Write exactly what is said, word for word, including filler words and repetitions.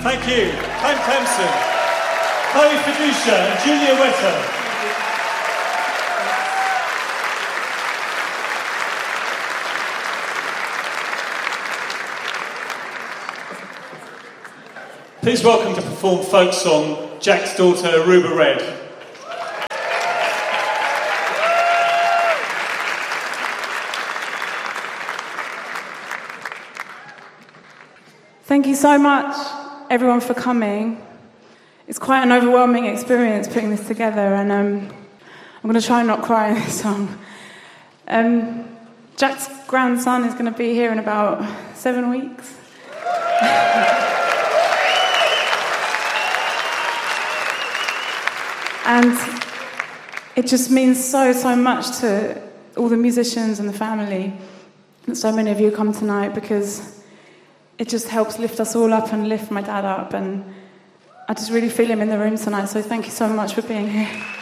Thank you. Hank Clemson, Chloe Fiducia and Julia Wetter. Please welcome to perform folk song Jack's daughter Aruba Red. Thank you so much, everyone, for coming. It's quite an overwhelming experience putting this together, and um, I'm going to try and not cry in this song. Um, Jack's grandson is going to be here in about seven weeks. And it just means so, so much to all the musicians and the family that so many of you come tonight, because it just helps lift us all up and lift my dad up. And I just really feel him in the room tonight, so thank you so much for being here.